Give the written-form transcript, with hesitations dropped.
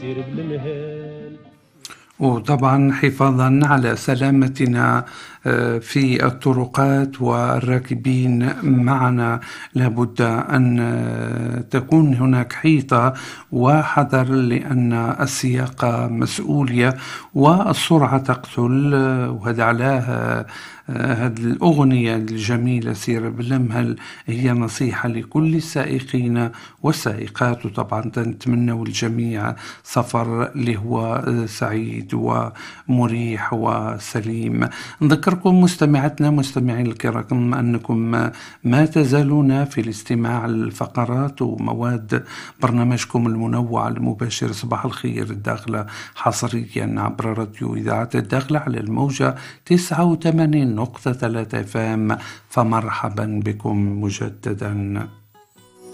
سير بالمهال. وطبعا حفاظا على سلامتنا في الطرقات والراكبين معنا، لابد أن تكون هناك حيطة وحذر، لأن السياقة مسؤولية والسرعة تقتل. وهذا علاه هذه الأغنية الجميلة سير بالمهل هي نصيحة لكل السائقين والسائقات، وطبعا نتمنى الجميع سفر اللي هو سعيد ومريح وسليم. نذكركم مستمعاتنا مستمعين الكرام أنكم ما تزالون في الاستماع للفقرات ومواد برنامجكم المنوع المباشر صباح الخير الداخلة، حصريا عبر راديو إذاعة الداخلة على الموجة 89.3 FM. فمرحبا بكم مجددا.